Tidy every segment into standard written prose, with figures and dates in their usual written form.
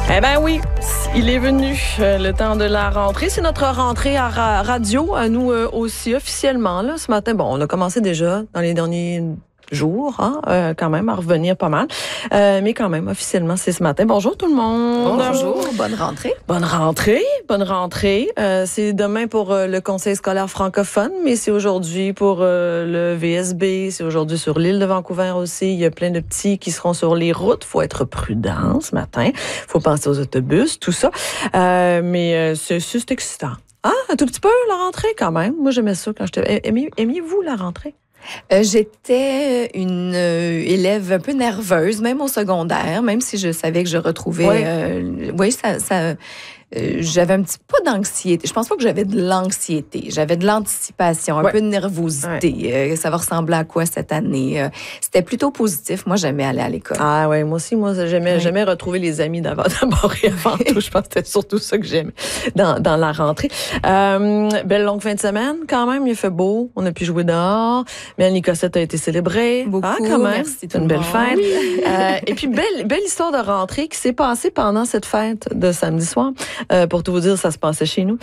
Eh bien oui, il est venu le temps de la rentrée. C'est notre rentrée à radio, à nous aussi officiellement. Là, ce matin, bon, on a commencé déjà dans les derniers jours, quand même, à revenir pas mal. Mais quand même, officiellement, c'est ce matin. Bonjour tout le monde. Bonjour, bonne rentrée. Bonne rentrée, bonne rentrée. C'est demain pour le Conseil scolaire francophone, mais c'est aujourd'hui pour le VSB, c'est aujourd'hui sur l'île de Vancouver aussi. Il y a plein de petits qui seront sur les routes. Faut être prudent ce matin. Faut penser aux autobus, tout ça. Mais c'est excitant. Ah, un tout petit peu la rentrée quand même. Moi, j'aimais ça quand j'étais... Aimiez-vous la rentrée? J'étais une élève un peu nerveuse, même au secondaire, même si je savais que je retrouvais... Oui, j'avais un petit peu d'anxiété. Je pense pas que j'avais de l'anxiété. J'avais de l'anticipation, un peu de nervosité. Ça va ressembler à quoi cette année? C'était plutôt positif. Moi, j'aimais aller à l'école. Ah ouais, moi aussi, j'aimais retrouver les amis d'abord et avant tout. Je pense que c'était surtout ça que j'aimais dans la rentrée. Belle longue fin de semaine, quand même. Il fait beau. On a pu jouer dehors. Mélanie Cossette a été célébrée. Beaucoup. Quand même. Merci. C'est une belle fête. Oui. Et puis, belle histoire de rentrée qui s'est passée pendant cette fête de samedi soir. Pour tout vous dire, ça se passait chez nous.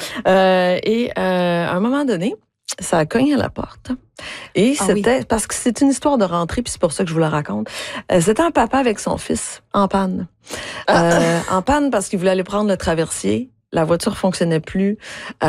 À un moment donné, ça a cogné à la porte. Et c'était, parce que c'est une histoire de rentrée, puis c'est pour ça que je vous la raconte. C'était un papa avec son fils en panne. En panne parce qu'il voulait aller prendre le traversier. La voiture fonctionnait plus.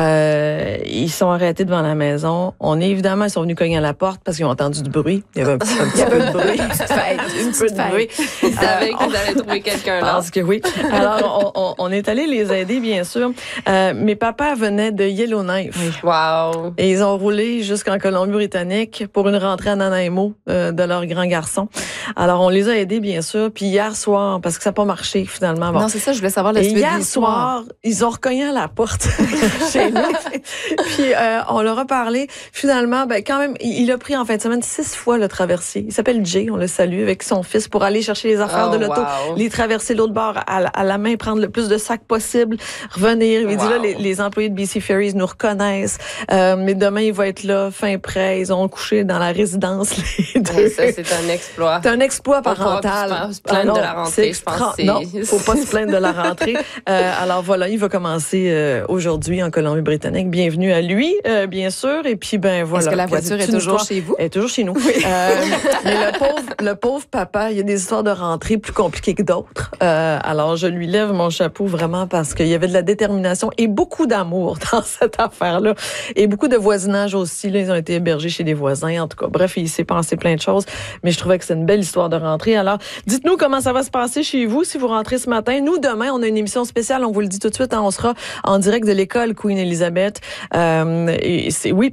Ils sont arrêtés devant la maison. Ils sont venus cogner à la porte parce qu'ils ont entendu du bruit. Il y avait un petit peu de bruit. Une petite fête. Ils savaient qu'ils allaient trouver quelqu'un là. Parce que oui. Alors, on est allé les aider, bien sûr. Mais papa venait de Yellowknife. Wow. Et ils ont roulé jusqu'en Colombie-Britannique pour une rentrée à Nanaimo de leur grand garçon. Alors, on les a aidés, bien sûr. Puis hier soir, parce que ça n'a pas marché, finalement. Bon. Non, c'est ça, je voulais savoir la suite de l'histoire. Hier soir, ils ont recogné à la porte chez nous. Puis on leur a parlé. Finalement, quand même, il a pris en fin de semaine 6 fois le traversier. Il s'appelle Jay, on le salue, avec son fils pour aller chercher les affaires de l'auto, les traverser l'autre bord à la main, prendre le plus de sacs possible, revenir. Il dit là, les employés de BC Ferries nous reconnaissent. Mais demain, il va être là, fin prêt. Ils ont couché dans la résidence, les deux. Et ça, c'est un exploit. C'est un exploit parental. On se plaindre de la rentrée, je pense. Non, faut pas se plaindre de la rentrée. Alors voilà, il va commencer aujourd'hui en Colombie-Britannique. Bienvenue à lui, bien sûr. Et puis, voilà. Est-ce que la voiture est toujours chez vous? Elle est toujours chez nous. Oui. Mais le pauvre papa, il y a des histoires de rentrée plus compliquées que d'autres. Alors, je lui lève mon chapeau vraiment parce qu'il y avait de la détermination et beaucoup d'amour dans cette affaire-là. Et beaucoup de voisinage aussi. Là, ils ont été hébergés chez des voisins. En tout cas, bref, il s'est passé plein de choses. Mais je trouvais que c'est une belle histoire de rentrée. Alors, dites-nous comment ça va se passer chez vous si vous rentrez ce matin. Nous, demain, on a une émission spéciale. On vous le dit tout de suite. On sera en direct de l'école Queen Elizabeth. Et c'est